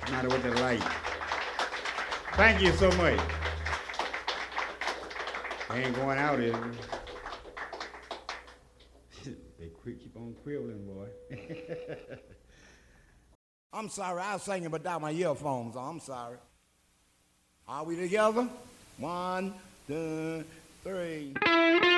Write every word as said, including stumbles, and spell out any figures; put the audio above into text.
Matter with the light. Thank you so much. I ain't going out, is it? They quick keep on quibbling, boy. I'm sorry, I was singing without my earphones on. I'm sorry. Are we together? One, two, three.